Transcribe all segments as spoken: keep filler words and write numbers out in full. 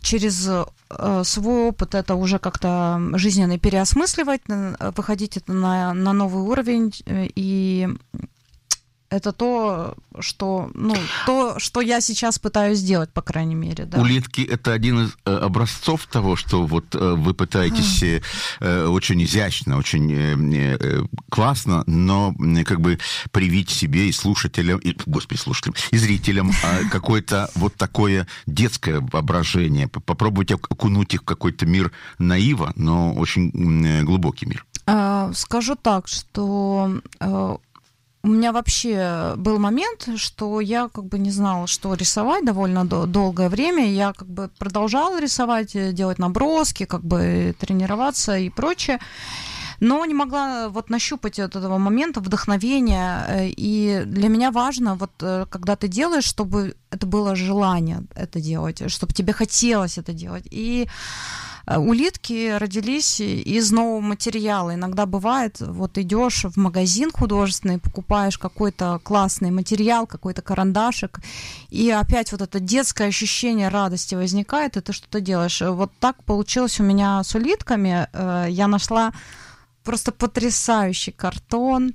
через свой опыт это уже как-то жизненно переосмысливать, выходить это на, на новый уровень, и это то, что, ну, то, что я сейчас пытаюсь сделать, по крайней мере. Да. «Улитки» — это один из образцов того, что вот вы пытаетесь очень изящно, очень классно, но как бы привить себе и слушателям, и, господи, слушателям, и зрителям какое-то вот такое детское воображение. Попробуйте окунуть их в какой-то мир наива, но очень глубокий мир. Скажу так, что... У меня вообще был момент, что я как бы не знала, что рисовать довольно до- долгое время. Я как бы продолжала рисовать, делать наброски, как бы тренироваться и прочее. Но не могла вот нащупать от этого момента вдохновения. И для меня важно, вот когда ты делаешь, чтобы это было желание это делать, чтобы тебе хотелось это делать. И «Улитки» родились из нового материала. Иногда бывает, вот идешь в магазин художественный, покупаешь какой-то классный материал, какой-то карандашик, и опять вот это детское ощущение радости возникает, и ты что-то делаешь. Вот так получилось у меня с «Улитками». Я нашла просто потрясающий картон,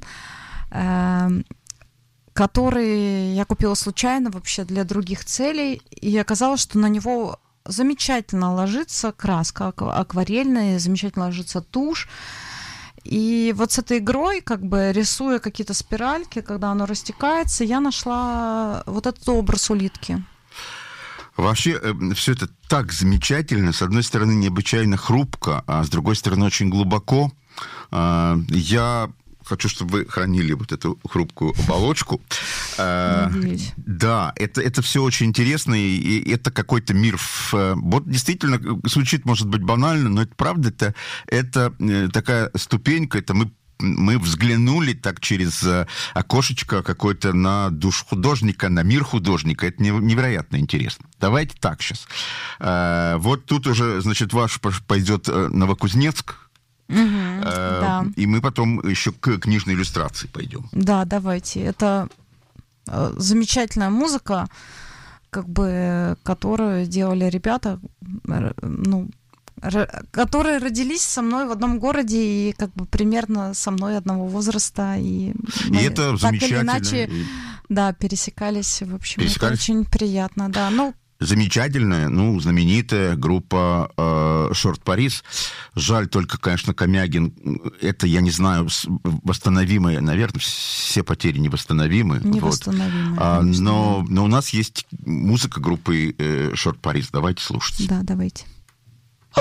который я купила случайно вообще для других целей, и оказалось, что на него замечательно ложится краска акварельная, замечательно ложится тушь. И вот с этой игрой, как бы рисуя какие-то спиральки, когда оно растекается, я нашла вот этот образ улитки. Вообще, все это так замечательно. С одной стороны, необычайно хрупко, а с другой стороны, очень глубоко. Я хочу, чтобы вы хранили вот эту хрупкую оболочку. Надеюсь. Да, это, это все очень интересно, и это какой-то мир. В... Вот действительно, звучит, может быть, банально, но это правда, это, это такая ступенька, это мы мы взглянули так через окошечко какое-то на душу художника, на мир художника. Это невероятно интересно. Давайте так сейчас. Вот тут уже, значит, ваш пойдет Новокузнецк. Угу, э, да. И мы потом еще к книжной иллюстрации пойдем. Да, давайте. Это замечательная музыка, как бы, которую делали ребята, ну, которые родились со мной в одном городе и как бы примерно со мной одного возраста. И, и это так замечательно. или иначе, да, пересекались. В общем, пересекались? Это очень приятно, да. Ну, замечательная, ну, знаменитая группа э, «Шорт Парис». Жаль только, конечно, Комягин. Это, я не знаю, восстановимые, наверное, все потери невосстановимы. Невосстановимые, вот. а, но, но у нас есть музыка группы э, «Шорт Парис». Давайте слушать. Да, давайте.